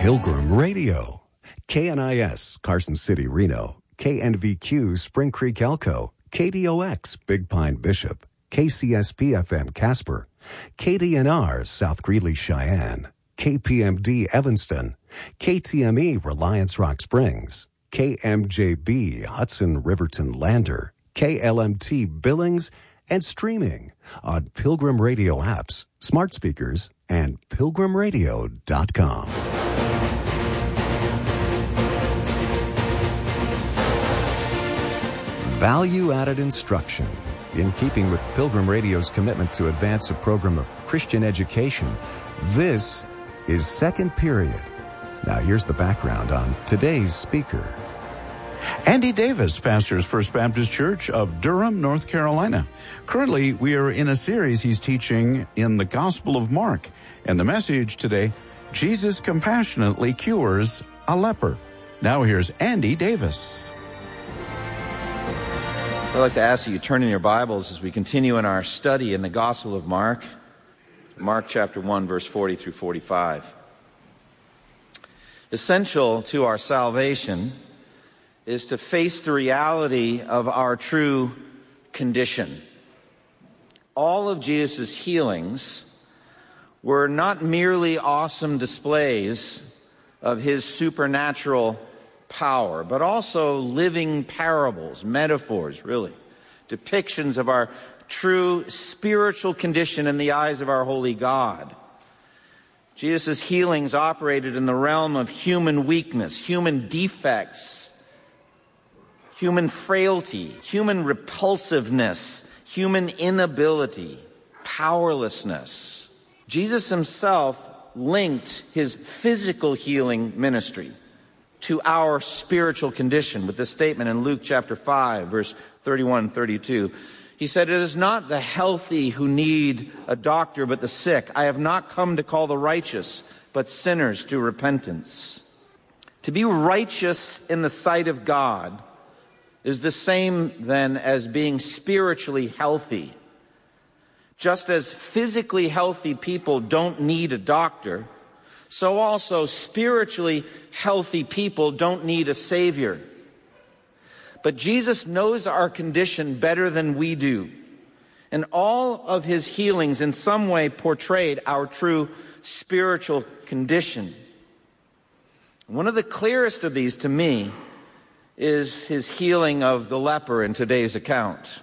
Pilgrim Radio. KNIS, Carson City, Reno. KNVQ, Spring Creek, Elko. KDOX, Big Pine, Bishop. KCSP-FM, Casper. KDNR, South Greeley, Cheyenne. KPMD, Evanston. KTME, Reliance Rock Springs. KMJB, Hudson Riverton Lander. KLMT, Billings, and streaming on Pilgrim Radio apps, smart speakers, and pilgrimradio.com. Value-added instruction. In keeping with Pilgrim Radio's commitment to advance a program of Christian education, this is Second Period. Now here's the background on today's speaker. Andy Davis pastors First Baptist Church of Durham, North Carolina. Currently, we are in a series he's teaching in the Gospel of Mark. And the message today, Jesus compassionately cures a leper. Now here's Andy Davis. I'd like to ask that you turn in your Bibles as we continue in our study in the Gospel of Mark. Mark chapter 1, verse 40 through 45. Essential to our salvation is to face the reality of our true condition. All of Jesus' healings were not merely awesome displays of his supernatural power, but also living parables, metaphors, really, depictions of our true spiritual condition in the eyes of our holy God. Jesus' healings operated in the realm of human weakness, human defects, human frailty, human repulsiveness, human inability, powerlessness. Jesus himself linked his physical healing ministry to our spiritual condition with this statement in Luke chapter 5, verse 31 and 32. He said, "It is not the healthy who need a doctor, but the sick. I have not come to call the righteous, but sinners to repentance." To be righteous in the sight of God is the same then as being spiritually healthy. Just as physically healthy people don't need a doctor, so also spiritually healthy people don't need a Savior. But Jesus knows our condition better than we do. And all of his healings in some way portrayed our true spiritual condition. One of the clearest of these to me is his healing of the leper in today's account.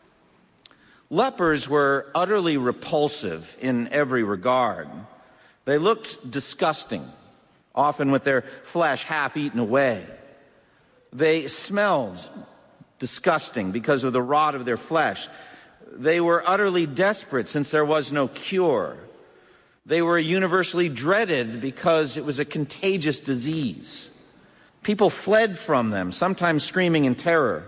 Lepers were utterly repulsive in every regard. They looked disgusting, often with their flesh half eaten away. They smelled disgusting because of the rot of their flesh. They were utterly desperate since there was no cure. They were universally dreaded because it was a contagious disease. People fled from them, sometimes screaming in terror.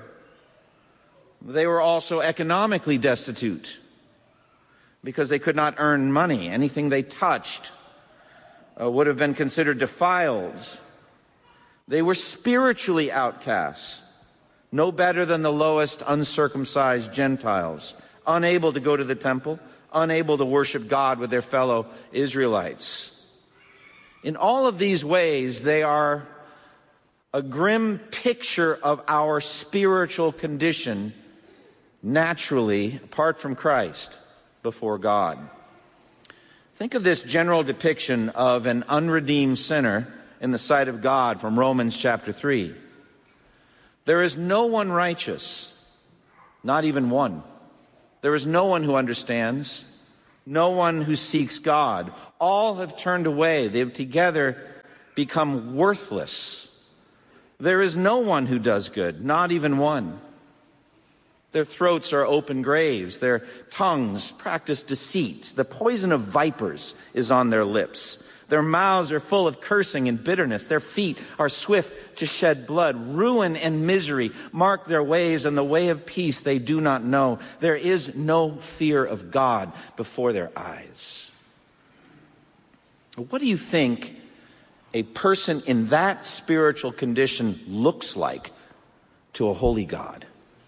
They were also economically destitute because they could not earn money. Anything they touched would have been considered defiled. They were spiritually outcasts, no better than the lowest uncircumcised Gentiles, unable to go to the temple, unable to worship God with their fellow Israelites. In all of these ways, they are a grim picture of our spiritual condition naturally, apart from Christ, before God. Think of this general depiction of an unredeemed sinner in the sight of God from Romans chapter 3. There is no one righteous, not even one. There is no one who understands, no one who seeks God. All have turned away. They have together become worthless. There is no one who does good, not even one. Their throats are open graves. Their tongues practice deceit. The poison of vipers is on their lips. Their mouths are full of cursing and bitterness. Their feet are swift to shed blood. Ruin and misery mark their ways, and the way of peace they do not know. There is no fear of God before their eyes. What do you think a person in that spiritual condition looks like to a holy God?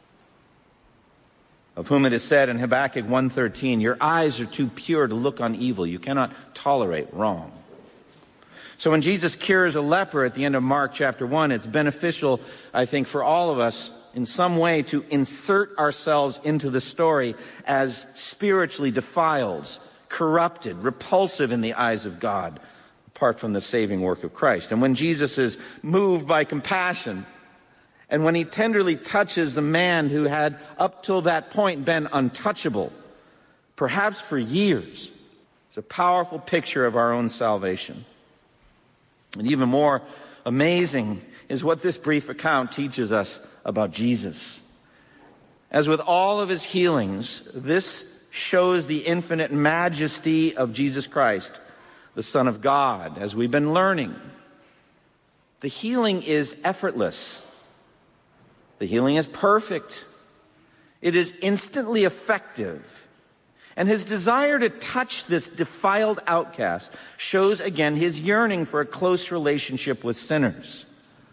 Of whom it is said in Habakkuk 1:13, "Your eyes are too pure to look on evil. You cannot tolerate wrong." So when Jesus cures a leper at the end of Mark chapter 1, it's beneficial, I think, for all of us in some way to insert ourselves into the story as spiritually defiled, corrupted, repulsive in the eyes of God, apart from the saving work of Christ. And when Jesus is moved by compassion, and when he tenderly touches the man who had up till that point been untouchable, perhaps for years, it's a powerful picture of our own salvation. And even more amazing is what this brief account teaches us about Jesus. As with all of his healings, this shows the infinite majesty of Jesus Christ, the Son of God, as we've been learning. The healing is effortless. The healing is perfect. It is instantly effective. And his desire to touch this defiled outcast shows again his yearning for a close relationship with sinners.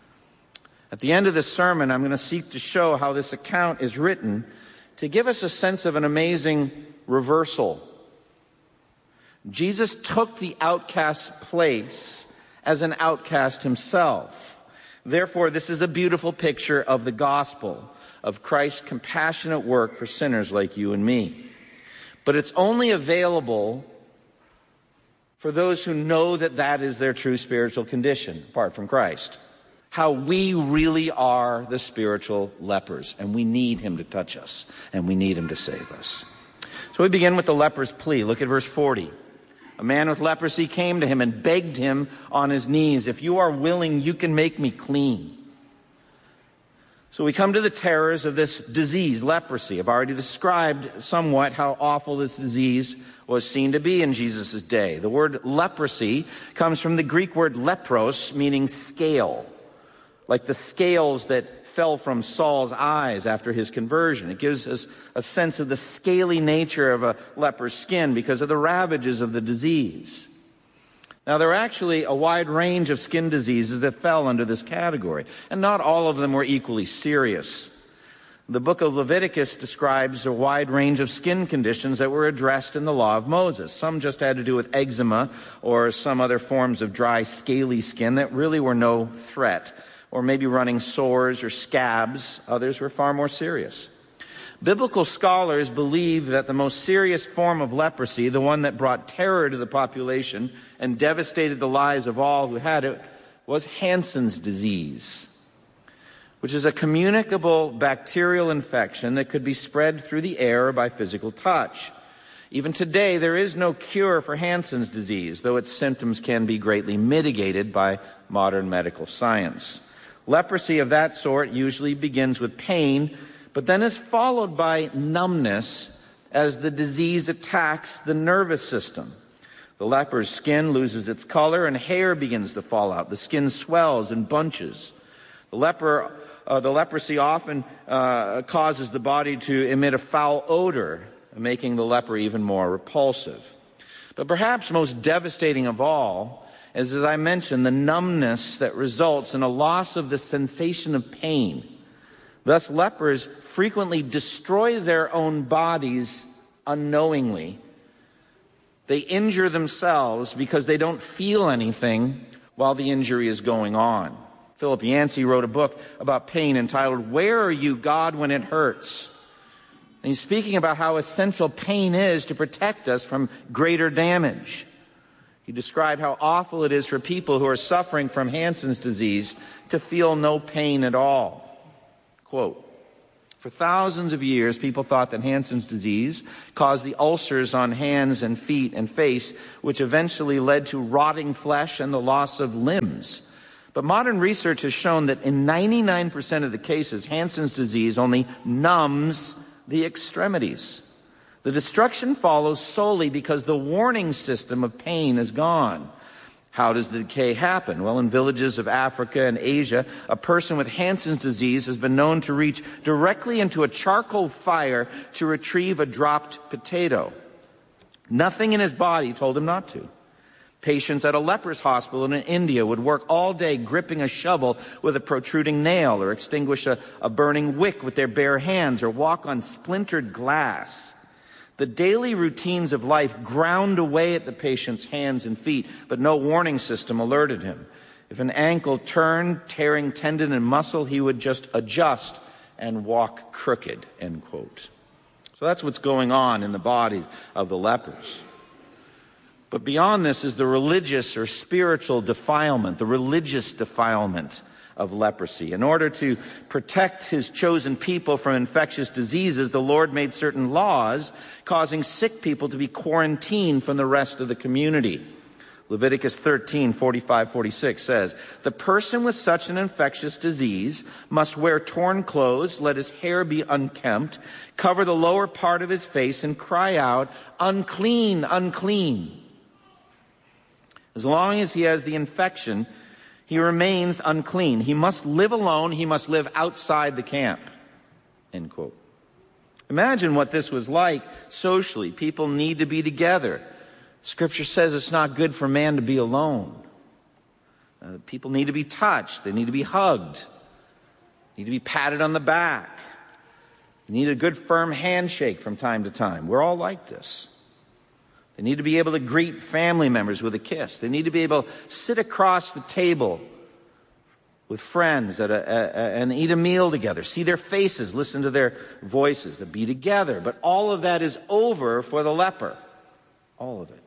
At the end of this sermon, I'm going to seek to show how this account is written to give us a sense of an amazing reversal. Jesus took the outcast's place as an outcast himself. Therefore, this is a beautiful picture of the gospel, of Christ's compassionate work for sinners like you and me. But it's only available for those who know that that is their true spiritual condition, apart from Christ. How we really are the spiritual lepers, and we need him to touch us, and we need him to save us. So we begin with the leper's plea. Look at verse 40. A man with leprosy came to him and begged him on his knees, "If you are willing, you can make me clean." So we come to the terrors of this disease, leprosy. I've already described somewhat how awful this disease was seen to be in Jesus' day. The word leprosy comes from the Greek word lepros, meaning scale, like the scales that fell from Saul's eyes after his conversion. It gives us a sense of the scaly nature of a leper's skin because of the ravages of the disease. Now, there are actually a wide range of skin diseases that fell under this category, and not all of them were equally serious. The book of Leviticus describes a wide range of skin conditions that were addressed in the law of Moses. Some just had to do with eczema or some other forms of dry, scaly skin that really were no threat, or maybe running sores or scabs. Others were far more serious. Biblical scholars believe that the most serious form of leprosy, the one that brought terror to the population and devastated the lives of all who had it, was Hansen's disease, which is a communicable bacterial infection that could be spread through the air or by physical touch. Even today, there is no cure for Hansen's disease, though its symptoms can be greatly mitigated by modern medical science. Leprosy of that sort usually begins with pain, but then is followed by numbness as the disease attacks the nervous system. The leper's skin loses its color and hair begins to fall out. The skin swells and bunches. The leprosy often causes the body to emit a foul odor, making the leper even more repulsive. But perhaps most devastating of all is, as I mentioned, the numbness that results in a loss of the sensation of pain. Thus, lepers frequently destroy their own bodies unknowingly. They injure themselves because they don't feel anything while the injury is going on. Philip Yancey wrote a book about pain entitled, "Where Are You, God, When It Hurts?" And he's speaking about how essential pain is to protect us from greater damage. He described how awful it is for people who are suffering from Hansen's disease to feel no pain at all. Quote, "For thousands of years, people thought that Hansen's disease caused the ulcers on hands and feet and face, which eventually led to rotting flesh and the loss of limbs. But modern research has shown that in 99% of the cases, Hansen's disease only numbs the extremities. The destruction follows solely because the warning system of pain is gone. How does the decay happen? Well, in villages of Africa and Asia, a person with Hansen's disease has been known to reach directly into a charcoal fire to retrieve a dropped potato. Nothing in his body told him not to. Patients at a leper's hospital in India would work all day gripping a shovel with a protruding nail, or extinguish a burning wick with their bare hands, or walk on splintered glass. The daily routines of life ground away at the patient's hands and feet, but no warning system alerted him. If an ankle turned, tearing tendon and muscle, he would just adjust and walk crooked, end quote. So that's what's going on in the bodies of the lepers. But beyond this is the religious or spiritual defilement, the religious defilement of leprosy. In order to protect his chosen people from infectious diseases, the Lord made certain laws causing sick people to be quarantined from the rest of the community. Leviticus 13:45-46 says, "The person with such an infectious disease must wear torn clothes, let his hair be unkempt, cover the lower part of his face, and cry out, 'Unclean, unclean.' As long as he has the infection, he remains unclean. He must live alone. He must live outside the camp." End quote. Imagine what this was like socially. People need to be together. Scripture says it's not good for man to be alone. People need to be touched. They need to be hugged. Need to be patted on the back. You need a good firm handshake from time to time. We're all like this. They need to be able to greet family members with a kiss. They need to be able to sit across the table with friends and eat a meal together, see their faces, listen to their voices, to be together. But all of that is over for the leper. All of it.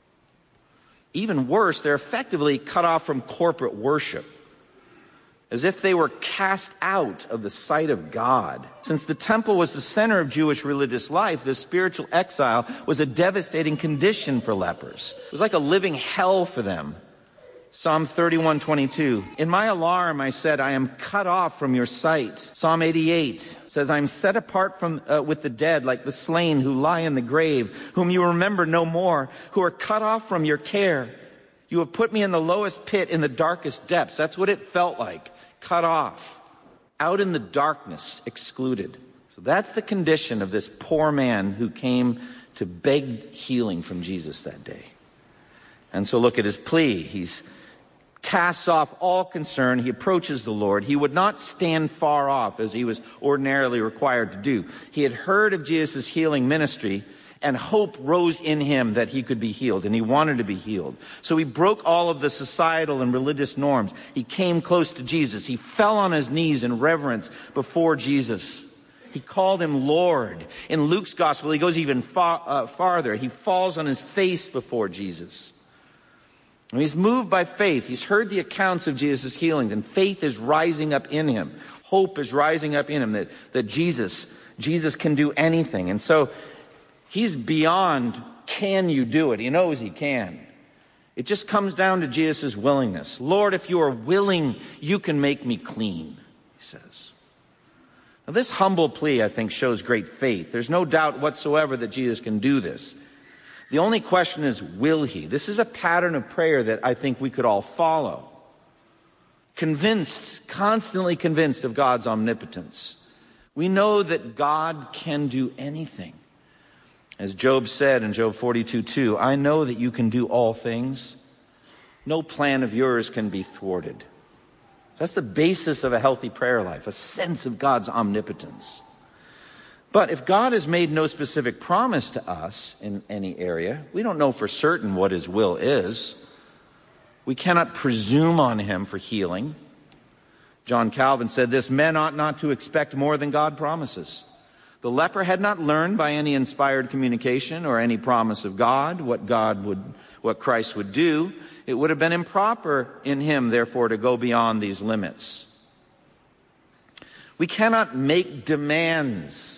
Even worse, they're effectively cut off from corporate worship, as if they were cast out of the sight of God. Since the temple was the center of Jewish religious life, this spiritual exile was a devastating condition for lepers. It was like a living hell for them. Psalm 31:22, "In my alarm I said, I am cut off from your sight." Psalm 88 says, "I am set apart from with the dead, like the slain who lie in the grave, whom you remember no more, who are cut off from your care. You have put me in the lowest pit, in the darkest depths." That's what it felt like. Cut off. Out in the darkness, excluded. So that's the condition of this poor man who came to beg healing from Jesus that day. And so look at his plea. He's casts off all concern. He approaches the Lord. He would not stand far off as he was ordinarily required to do. He had heard of Jesus' healing ministry, and hope rose in him that he could be healed, and he wanted to be healed. So he broke all of the societal and religious norms. He came close to Jesus. He fell on his knees in reverence before Jesus. He called him Lord. In Luke's gospel, he goes even farther. He falls on his face before Jesus. And he's moved by faith. He's heard the accounts of Jesus' healings, and faith is rising up in him. Hope is rising up in him that Jesus can do anything. And so he's beyond, can you do it? He knows he can. It just comes down to Jesus' willingness. Lord, if you are willing, you can make me clean, he says. Now, this humble plea, I think, shows great faith. There's no doubt whatsoever that Jesus can do this. The only question is, will he? This is a pattern of prayer that I think we could all follow. Convinced, constantly convinced of God's omnipotence. We know that God can do anything. As Job said in Job 42:2, I know that you can do all things. No plan of yours can be thwarted. That's the basis of a healthy prayer life, a sense of God's omnipotence. But if God has made no specific promise to us in any area, we don't know for certain what his will is. We cannot presume on him for healing. John Calvin said this, men ought not to expect more than God promises. The leper had not learned by any inspired communication or any promise of God what Christ would do. It would have been improper in him, therefore, to go beyond these limits. We cannot make demands.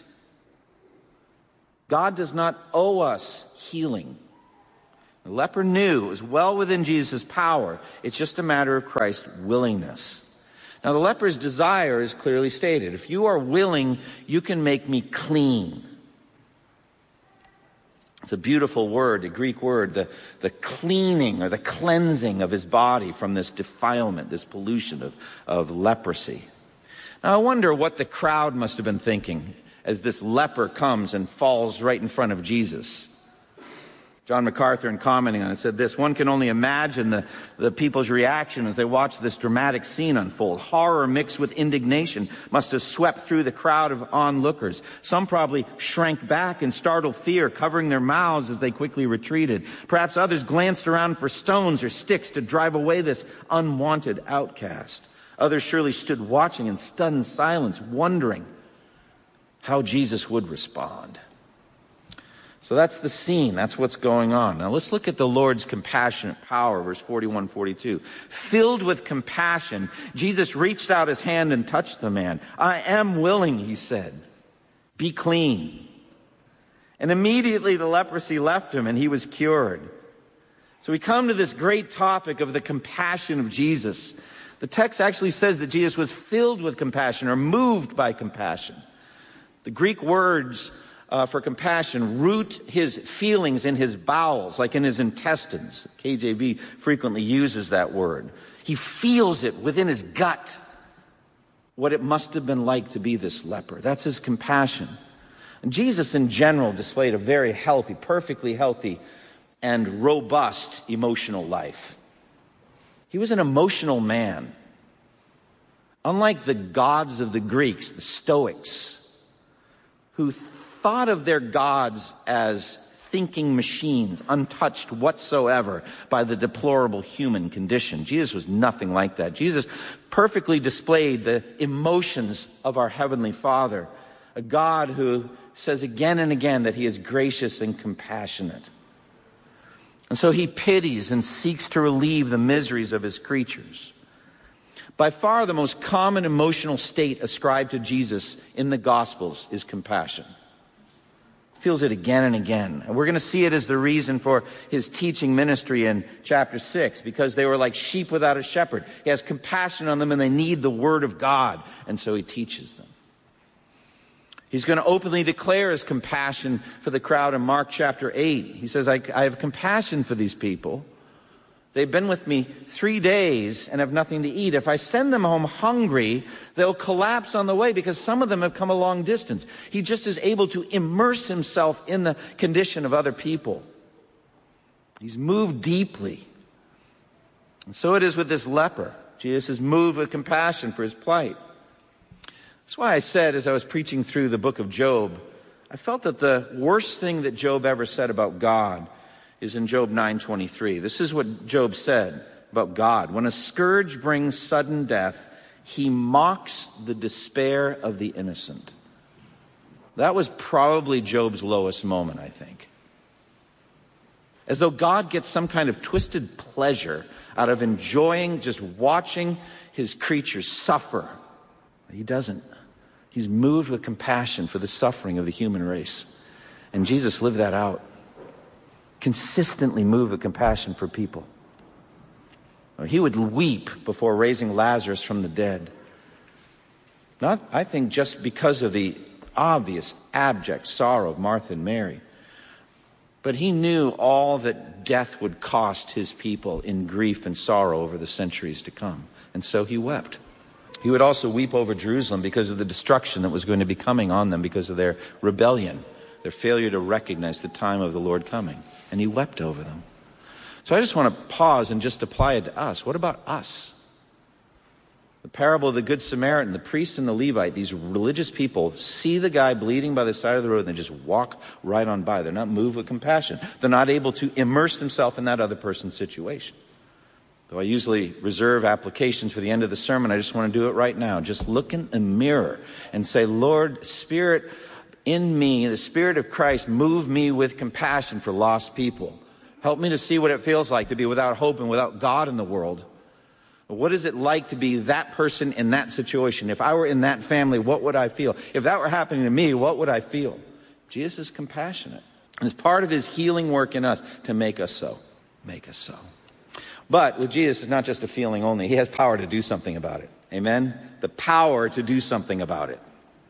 God does not owe us healing. The leper knew it was well within Jesus' power. It's just a matter of Christ's willingness. Now, the leper's desire is clearly stated. If you are willing, you can make me clean. It's a beautiful word, a Greek word, the cleaning or the cleansing of his body from this defilement, this pollution of leprosy. Now, I wonder what the crowd must have been thinking as this leper comes and falls right in front of Jesus. John MacArthur, in commenting on it, said this: one can only imagine the people's reaction as they watched this dramatic scene unfold. Horror mixed with indignation must have swept through the crowd of onlookers. Some probably shrank back in startled fear, covering their mouths as they quickly retreated. Perhaps others glanced around for stones or sticks to drive away this unwanted outcast. Others surely stood watching in stunned silence, wondering how Jesus would respond. So that's the scene. That's what's going on. Now let's look at the Lord's compassionate power, verse 41, 42. Filled with compassion, Jesus reached out his hand and touched the man. I am willing, he said. Be clean. And immediately the leprosy left him and he was cured. So we come to this great topic of the compassion of Jesus. The text actually says that Jesus was filled with compassion or moved by compassion. The Greek words for compassion root his feelings in his bowels, like in his intestines. KJV frequently uses that word. He feels it within his gut, what it must have been like to be this leper. That's his compassion. And Jesus in general displayed a very healthy, perfectly healthy and robust emotional life. He was an emotional man. Unlike the gods of the Greeks, the Stoics, who thought of their gods as thinking machines, untouched whatsoever by the deplorable human condition. Jesus was nothing like that. Jesus perfectly displayed the emotions of our Heavenly Father, a God who says again and again that he is gracious and compassionate. And so he pities and seeks to relieve the miseries of his creatures. By far the most common emotional state ascribed to Jesus in the Gospels is compassion. Feels it again and again. And we're going to see it as the reason for his teaching ministry in chapter 6, because they were like sheep without a shepherd. He has compassion on them and they need the word of God, and so he teaches them. He's going to openly declare his compassion for the crowd in Mark chapter 8. He says, I have compassion for these people. They've been with me 3 days and have nothing to eat. If I send them home hungry, they'll collapse on the way because some of them have come a long distance. He just is able to immerse himself in the condition of other people. He's moved deeply. And so it is with this leper. Jesus is moved with compassion for his plight. That's why I said, as I was preaching through the book of Job, I felt that the worst thing that Job ever said about God is in Job 9:23. This is what Job said about God. When a scourge brings sudden death, he mocks the despair of the innocent. That was probably Job's lowest moment, I think. As though God gets some kind of twisted pleasure out of enjoying just watching his creatures suffer. He doesn't. He's moved with compassion for the suffering of the human race. And Jesus lived that out. Consistently moved with compassion for people. He would weep before raising Lazarus from the dead. Not, I think, just because of the obvious, abject sorrow of Martha and Mary, but he knew all that death would cost his people in grief and sorrow over the centuries to come. And so he wept. He would also weep over Jerusalem because of the destruction that was going to be coming on them because of their rebellion, their failure to recognize the time of the Lord coming. And he wept over them. So I just want to pause and just apply it to us. What about us? The parable of the Good Samaritan, the priest and the Levite, these religious people see the guy bleeding by the side of the road and they just walk right on by. They're not moved with compassion. They're not able to immerse themselves in that other person's situation. Though I usually reserve applications for the end of the sermon, I just want to do it right now. Just look in the mirror and say, Lord, Spirit in me, the Spirit of Christ, move me with compassion for lost people. Help me to see what it feels like to be without hope and without God in the world. What is it like to be that person in that situation? If I were in that family, what would I feel? If that were happening to me, what would I feel? Jesus is compassionate. And it's part of his healing work in us to make us so. Make us so. But with Jesus, it's not just a feeling only. He has power to do something about it. Amen? The power to do something about it.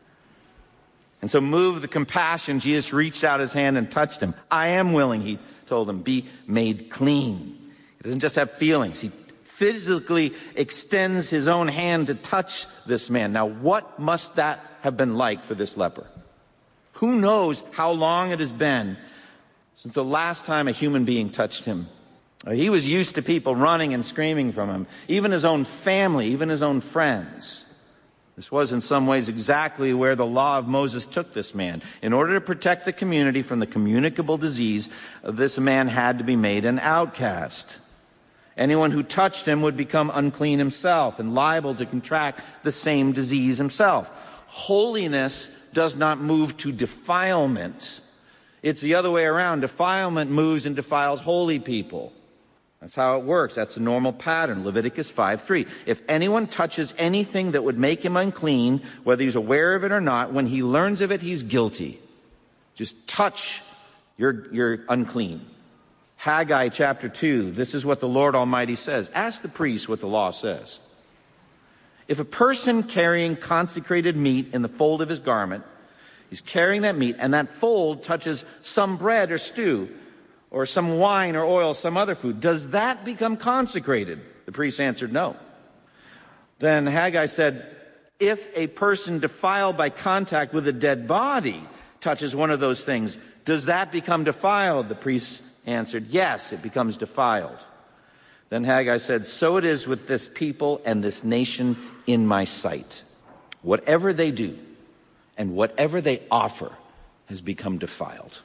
And so moved with compassion, Jesus reached out his hand and touched him. I am willing, he told him, be made clean. He doesn't just have feelings. He physically extends his own hand to touch this man. Now, what must that have been like for this leper? Who knows how long it has been since the last time a human being touched him. He was used to people running and screaming from him, even his own family, even his own friends. This was in some ways exactly where the law of Moses took this man. In order to protect the community from the communicable disease, this man had to be made an outcast. Anyone who touched him would become unclean himself and liable to contract the same disease himself. Holiness does not move to defilement. It's the other way around. Defilement moves and defiles holy people. That's how it works. That's a normal pattern. Leviticus 5:3. If anyone touches anything that would make him unclean, whether he's aware of it or not, when he learns of it, he's guilty. Just touch, you're unclean. Haggai chapter 2. This is what the Lord Almighty says. Ask the priest what the law says. If a person carrying consecrated meat in the fold of his garment, he's carrying that meat, and that fold touches some bread or stew, or some wine or oil, some other food, does that become consecrated? The priest answered, no. Then Haggai said, if a person defiled by contact with a dead body touches one of those things, does that become defiled? The priest answered, yes, it becomes defiled. Then Haggai said, so it is with this people and this nation in my sight. Whatever they do and whatever they offer has become defiled.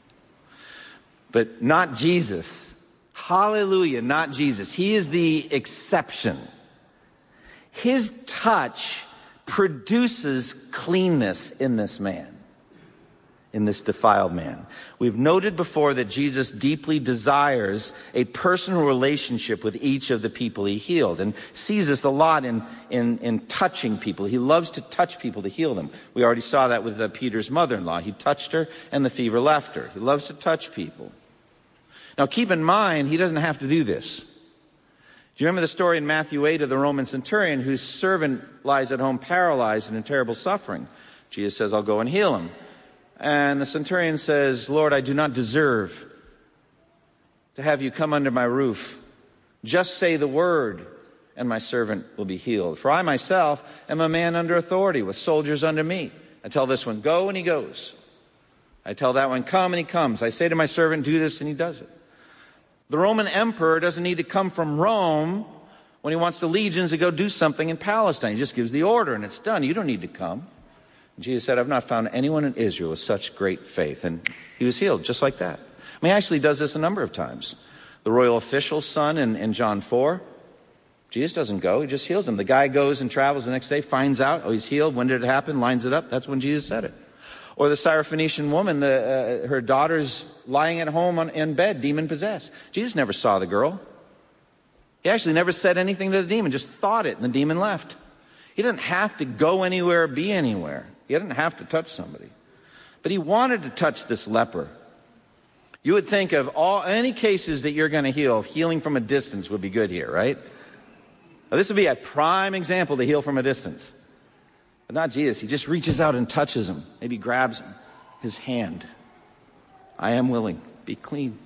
But not Jesus. Hallelujah, not Jesus. He is the exception. His touch produces cleanness in this man, in this defiled man. We've noted before that Jesus deeply desires a personal relationship with each of the people he healed, and sees this a lot in touching people. He loves to touch people to heal them. We already saw that with Peter's mother-in-law. He touched her and the fever left her. He loves to touch people. Now keep in mind, he doesn't have to do this. Do you remember the story in Matthew 8 of the Roman centurion whose servant lies at home paralyzed and in terrible suffering? Jesus says, I'll go and heal him. And the centurion says, Lord, I do not deserve to have you come under my roof. Just say the word, and my servant will be healed. For I myself am a man under authority, with soldiers under me. I tell this one, go, and he goes. I tell that one, come, and he comes. I say to my servant, do this, and he does it. The Roman emperor doesn't need to come from Rome when he wants the legions to go do something in Palestine. He just gives the order, and it's done. You don't need to come. Jesus said, I've not found anyone in Israel with such great faith. And he was healed just like that. I mean, he actually does this a number of times. The royal official's son in John 4, Jesus doesn't go. He just heals him. The guy goes and travels the next day, finds out, oh, he's healed. When did it happen? Lines it up. That's when Jesus said it. Or the Syrophoenician woman, her daughter's lying at home in bed, demon-possessed. Jesus never saw the girl. He actually never said anything to the demon, just thought it, and the demon left. He didn't have to go anywhere or be anywhere. He didn't have to touch somebody. But he wanted to touch this leper. You would think of any cases that you're going to heal, healing from a distance would be good here, right? Now, this would be a prime example to heal from a distance. But not Jesus. He just reaches out and touches him. Maybe grabs his hand. I am willing. Be clean.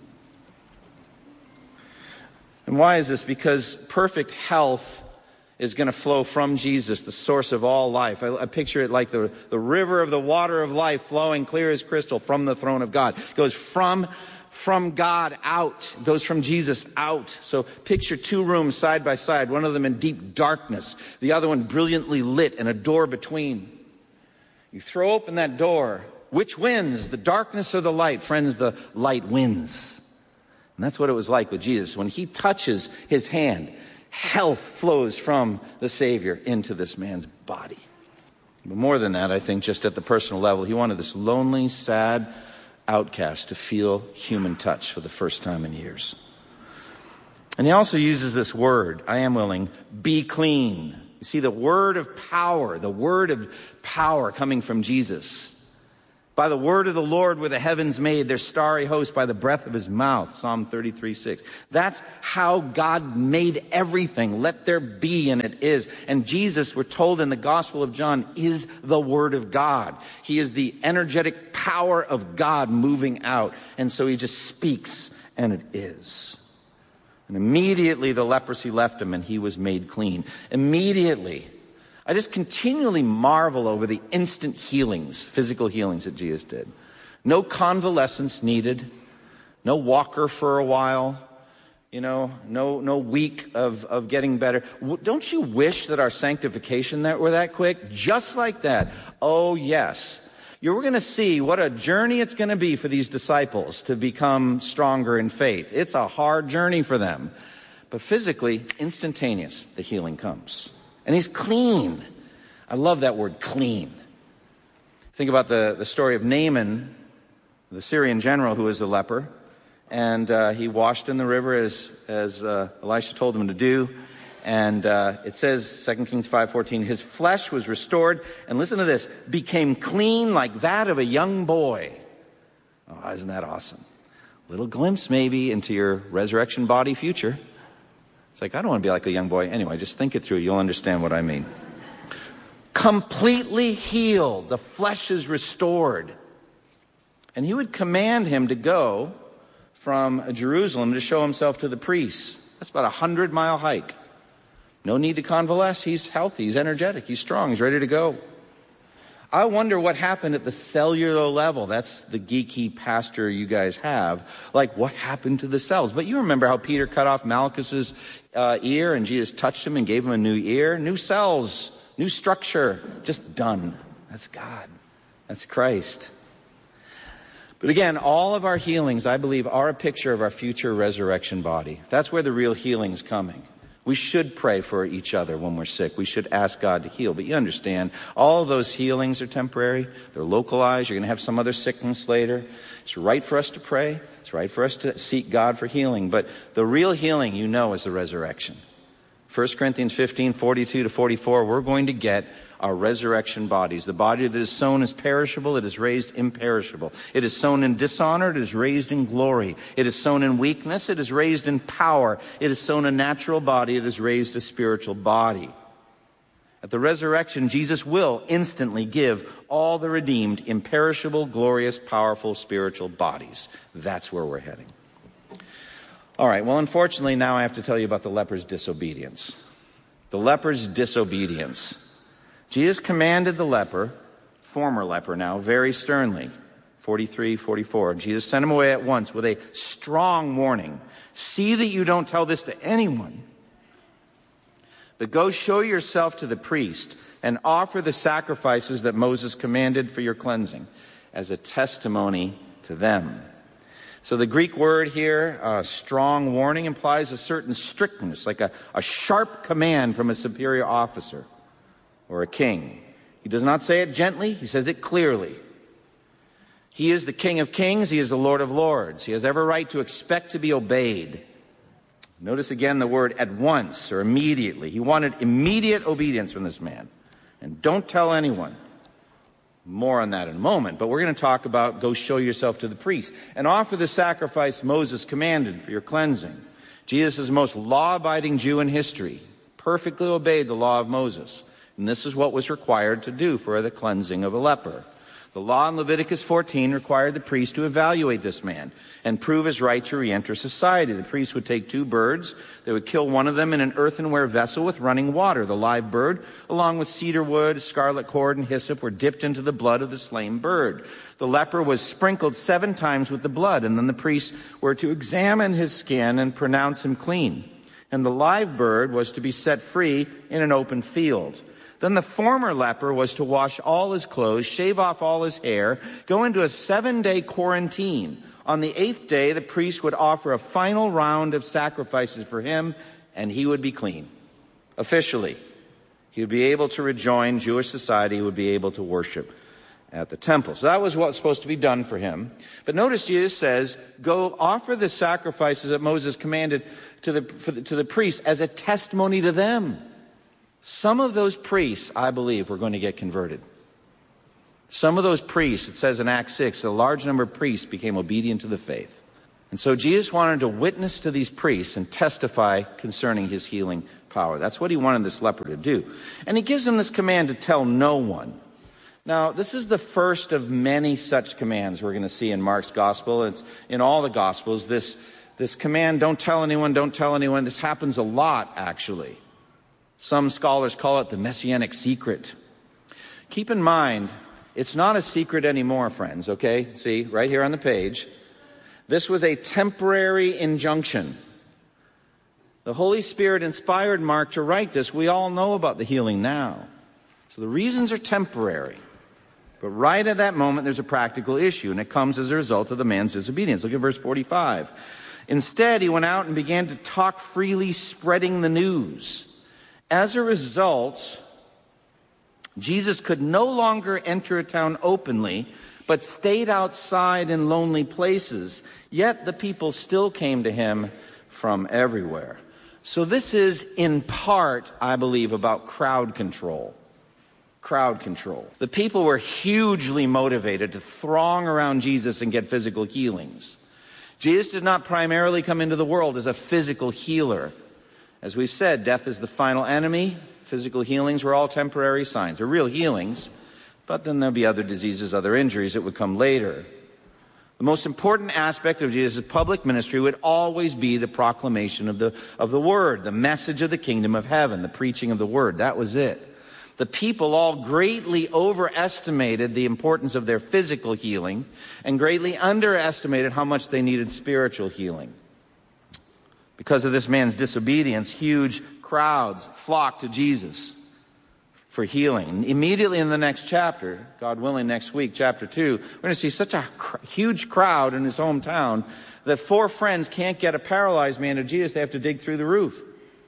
And why is this? Because perfect health is going to flow from Jesus, the source of all life. I picture it like the river of the water of life flowing clear as crystal from the throne of God. It goes from God out. It goes from Jesus out. So picture two rooms side by side, one of them in deep darkness, the other one brilliantly lit, and a door between. You throw open that door. Which wins, the darkness or the light? Friends, the light wins. And that's what it was like with Jesus. When he touches his hand, health flows from the Savior into this man's body. But more than that, I think just at the personal level, he wanted this lonely, sad outcast to feel human touch for the first time in years. And he also uses this word, I am willing, be clean. You see the word of power coming from Jesus. By the word of the Lord were the heavens made, their starry host by the breath of his mouth. Psalm 33:6. That's how God made everything. Let there be, and it is. And Jesus, we're told in the Gospel of John, is the Word of God. He is the energetic power of God moving out. And so he just speaks, and it is. And immediately the leprosy left him, and he was made clean. Immediately. I just continually marvel over the instant healings, physical healings that Jesus did. No convalescence needed. no walker for a while, no week of getting better. Don't you wish that our sanctification were that quick? Just like that. Oh, yes. You're going to see what a journey it's going to be for these disciples to become stronger in faith. It's a hard journey for them. But physically, instantaneous, the healing comes. And he's clean. I love that word, clean. Think about the story of Naaman, the Syrian general who was a leper. And he washed in the river as Elisha told him to do. And it says, 2 Kings 5:14, his flesh was restored, and listen to this, became clean like that of a young boy. Oh, isn't that awesome? Little glimpse maybe into your resurrection body future. It's like, I don't want to be like a young boy. Anyway, just think it through. You'll understand what I mean. Completely healed. The flesh is restored. And he would command him to go from Jerusalem to show himself to the priests. That's about a 100-mile hike. No need to convalesce. He's healthy. He's energetic. He's strong. He's ready to go. I wonder what happened at the cellular level. That's the geeky pastor you guys have. Like, what happened to the cells? But you remember how Peter cut off Malchus's ear and Jesus touched him and gave him a new ear? New cells, new structure, just done. That's God. That's Christ. But again, all of our healings, I believe, are a picture of our future resurrection body. That's where the real healing's coming. We should pray for each other when we're sick. We should ask God to heal. But you understand, all of those healings are temporary. They're localized. You're going to have some other sickness later. It's right for us to pray. It's right for us to seek God for healing. But the real healing, is the resurrection. 1 Corinthians 15:42-44, we're going to get our resurrection bodies. The body that is sown is perishable, it is raised imperishable. It is sown in dishonor, it is raised in glory. It is sown in weakness, it is raised in power. It is sown a natural body, it is raised a spiritual body. At the resurrection, Jesus will instantly give all the redeemed imperishable, glorious, powerful spiritual bodies. That's where we're heading. All right, well, unfortunately, now I have to tell you about the leper's disobedience. The leper's disobedience. Jesus commanded the leper, former leper now, very sternly. 43-44. Jesus sent him away at once with a strong warning. See that you don't tell this to anyone. But go show yourself to the priest and offer the sacrifices that Moses commanded for your cleansing as a testimony to them. So the Greek word here, strong warning, implies a certain strictness, like a sharp command from a superior officer or a king. He does not say it gently, he says it clearly. He is the King of Kings, he is the Lord of Lords. He has every right to expect to be obeyed. Notice again the word at once or immediately. He wanted immediate obedience from this man. And don't tell anyone. More on that in a moment, but we're going to talk about go show yourself to the priest and offer the sacrifice Moses commanded for your cleansing. Jesus is the most law-abiding Jew in history, perfectly obeyed the law of Moses. And this is what was required to do for the cleansing of a leper. The law in Leviticus 14 required the priest to evaluate this man and prove his right to re-enter society. The priest would take 2 birds. They would kill one of them in an earthenware vessel with running water. The live bird, along with cedar wood, scarlet cord, and hyssop, were dipped into the blood of the slain bird. The leper was sprinkled 7 times with the blood, and then the priests were to examine his skin and pronounce him clean. And the live bird was to be set free in an open field. Then the former leper was to wash all his clothes, shave off all his hair, go into a 7-day quarantine. On the 8th day, the priest would offer a final round of sacrifices for him, and he would be clean. Officially, he would be able to rejoin Jewish society, he would be able to worship at the temple. So that was what was supposed to be done for him. But notice Jesus says, go offer the sacrifices that Moses commanded to the priests as a testimony to them. Some of those priests, I believe, were going to get converted. Some of those priests, it says in Acts 6, a large number of priests became obedient to the faith. And so Jesus wanted to witness to these priests and testify concerning his healing power. That's what he wanted this leper to do. And he gives them this command to tell no one. Now, this is the first of many such commands we're going to see in Mark's gospel. It's in all the gospels, this command, don't tell anyone, don't tell anyone. This happens a lot, actually. Some scholars call it the messianic secret. Keep in mind, it's not a secret anymore, friends, okay? See, right here on the page. This was a temporary injunction. The Holy Spirit inspired Mark to write this. We all know about the healing now. So the reasons are temporary. But right at that moment, there's a practical issue, and it comes as a result of the man's disobedience. Look at verse 45. Instead, he went out and began to talk freely, spreading the news. As a result, Jesus could no longer enter a town openly, but stayed outside in lonely places. Yet the people still came to him from everywhere. So this is in part, I believe, about crowd control. Crowd control. The people were hugely motivated to throng around Jesus and get physical healings. Jesus did not primarily come into the world as a physical healer. As we've said, death is the final enemy. Physical healings were all temporary signs. They're real healings, but then there'll be other diseases, other injuries that would come later. The most important aspect of Jesus' public ministry would always be the proclamation of the Word, the message of the kingdom of heaven, the preaching of the Word. That was it. The people all greatly overestimated the importance of their physical healing and greatly underestimated how much they needed spiritual healing. Because of this man's disobedience, huge crowds flocked to Jesus for healing. And immediately in the next chapter, God willing next week, chapter 2, we're going to see such a huge crowd in his hometown that 4 friends can't get a paralyzed man to Jesus. They have to dig through the roof.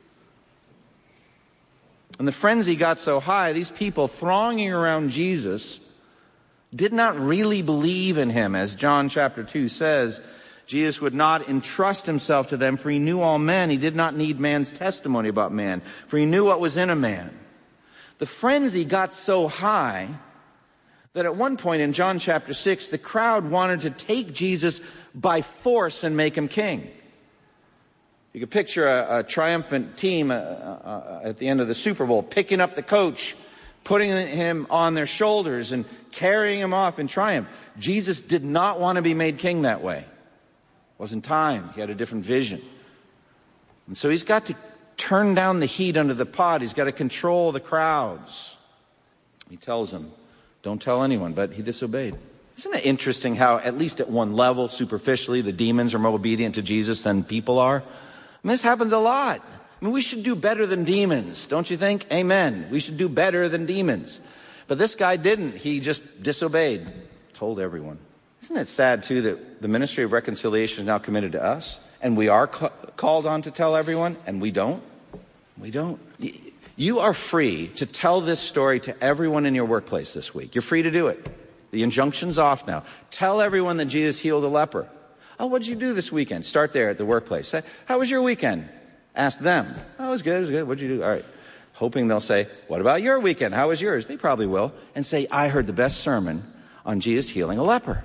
And the frenzy got so high, these people thronging around Jesus did not really believe in him. As John chapter 2 says, Jesus would not entrust himself to them, for he knew all men. He did not need man's testimony about man, for he knew what was in a man. The frenzy got so high that at one point in John chapter 6, the crowd wanted to take Jesus by force and make him king. You could picture a triumphant team at the end of the Super Bowl picking up the coach, putting him on their shoulders and carrying him off in triumph. Jesus did not want to be made king that way. It wasn't time. He had a different vision. And so he's got to turn down the heat under the pot. He's got to control the crowds. He tells them, don't tell anyone, but he disobeyed. Isn't it interesting how, at least at one level, superficially, the demons are more obedient to Jesus than people are? I mean, this happens a lot. I mean, we should do better than demons, don't you think? Amen. We should do better than demons. But this guy didn't. He just disobeyed, told everyone. Isn't it sad, too, that the ministry of reconciliation is now committed to us? And we are called on to tell everyone, and we don't? We don't. You are free to tell this story to everyone in your workplace this week. You're free to do it. The injunction's off now. Tell everyone that Jesus healed a leper. Oh, what did you do this weekend? Start there at the workplace. Say, how was your weekend? Ask them. Oh, it was good. It was good. What did you do? All right. Hoping they'll say, what about your weekend? How was yours? They probably will. And say, I heard the best sermon on Jesus healing a leper.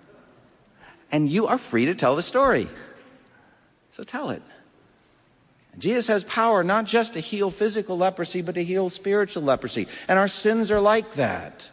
And you are free to tell the story. So tell it. Jesus has power not just to heal physical leprosy, but to heal spiritual leprosy. And our sins are like that.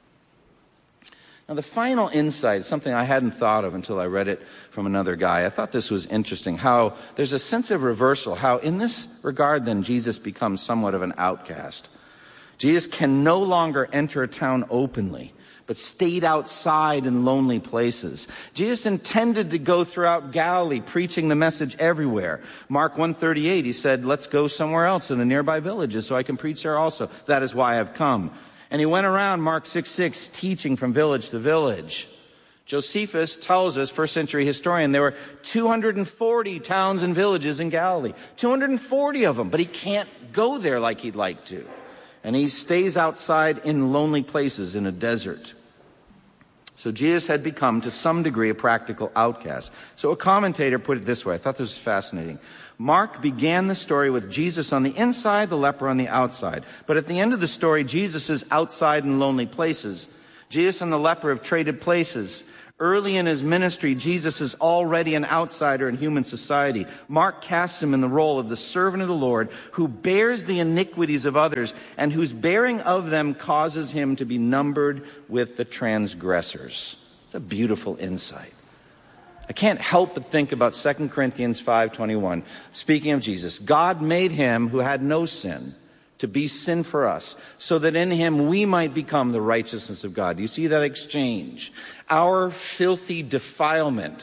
Now, the final insight is something I hadn't thought of until I read it from another guy. I thought this was interesting, how there's a sense of reversal, how in this regard then Jesus becomes somewhat of an outcast. Jesus can no longer enter a town openly, but stayed outside in lonely places. Jesus intended to go throughout Galilee, preaching the message everywhere. Mark 1:38, he said, let's go somewhere else in the nearby villages so I can preach there also. That is why I've come. And he went around, Mark 6:6, teaching from village to village. Josephus tells us, first century historian, there were 240 towns and villages in Galilee. 240 of them, but he can't go there like he'd like to. And he stays outside in lonely places in a desert. So Jesus had become, to some degree, a practical outcast. So a commentator put it this way. I thought this was fascinating. Mark began the story with Jesus on the inside, the leper on the outside. But at the end of the story, Jesus is outside in lonely places. Jesus and the leper have traded places. Early in his ministry, Jesus is already an outsider in human society. Mark casts him in the role of the servant of the Lord who bears the iniquities of others and whose bearing of them causes him to be numbered with the transgressors. It's a beautiful insight. I can't help but think about 2 Corinthians 5:21. Speaking of Jesus, God made him who had no sin to be sin for us, so that in him we might become the righteousness of God. You see that exchange? Our filthy defilement,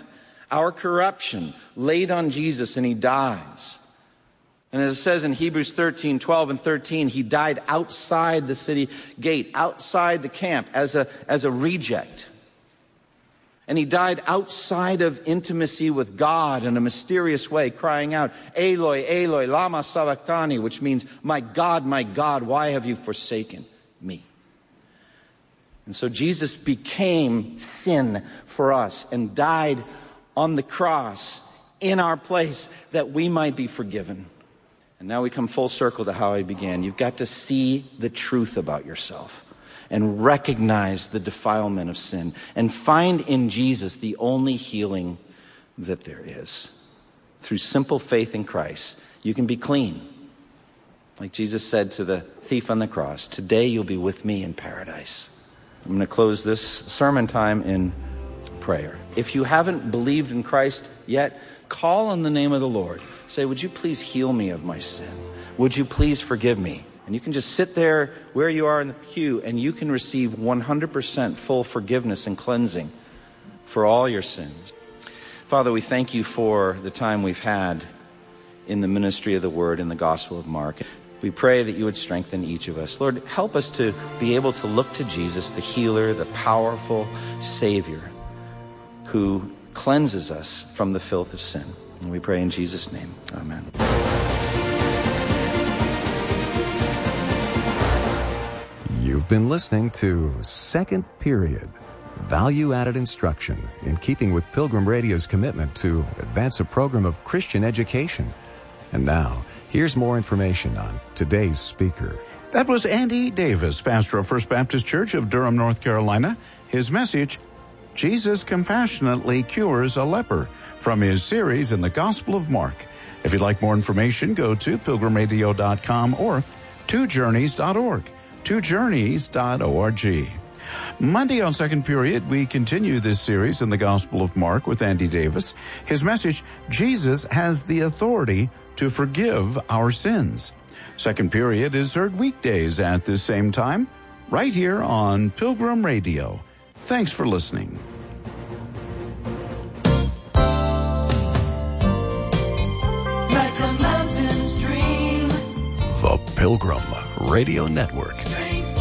our corruption laid on Jesus, and he dies. And as it says in Hebrews 13:12 and 13, he died outside the city gate, outside the camp as a reject. And he died outside of intimacy with God in a mysterious way, crying out, Eloi, Eloi, lama sabachthani, which means, my God, why have you forsaken me? And so Jesus became sin for us and died on the cross in our place that we might be forgiven. And now we come full circle to how I began. You've got to see the truth about yourself and recognize the defilement of sin and find in Jesus the only healing that there is. Through simple faith in Christ, you can be clean. Like Jesus said to the thief on the cross, today you'll be with me in paradise. I'm going to close this sermon time in prayer. If you haven't believed in Christ yet, call on the name of the Lord. Say, would you please heal me of my sin? Would you please forgive me? And you can just sit there where you are in the pew and you can receive 100% full forgiveness and cleansing for all your sins. Father, we thank you for the time we've had in the ministry of the Word in the Gospel of Mark. We pray that you would strengthen each of us. Lord, help us to be able to look to Jesus, the healer, the powerful Savior who cleanses us from the filth of sin. And we pray in Jesus' name. Amen. You've been listening to Second Period, value-added instruction in keeping with Pilgrim Radio's commitment to advance a program of Christian education. And now, here's more information on today's speaker. That was Andy Davis, pastor of First Baptist Church of Durham, North Carolina. His message, Jesus Compassionately Cures a Leper, from his series in the Gospel of Mark. If you'd like more information, go to pilgrimradio.com or twojourneys.org. twojourneys.org. Monday on Second Period, we continue this series in the Gospel of Mark with Andy Davis. His message, Jesus has the authority to forgive our sins. Second Period is heard weekdays at this same time, right here on Pilgrim Radio. Thanks for listening. The Pilgrim Radio Network.